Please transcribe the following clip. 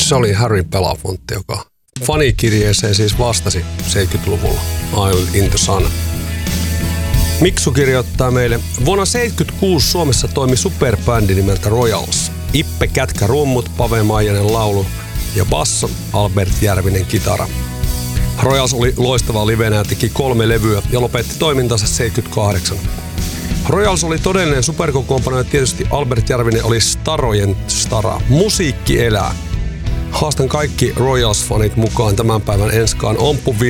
Se oli Harry Belafonte, joka fanikirjeeseen siis vastasi 70-luvulla Island in the Sun. Miksu kirjoittaa meille, vuonna 1976 Suomessa toimi superbändi nimeltä Royals. Ippe Kätkä rummut, Pave Maijanen laulu ja basso, Albert Järvinen kitara. Royals oli loistava livenä ja teki 3 levyä ja lopetti toimintansa 78. Royals oli todellinen superkokoonpano ja tietysti Albert Järvinen oli starojen stara. Musiikki elää. Haastan kaikki Royals-fanit mukaan tämän päivän enskaan Omppu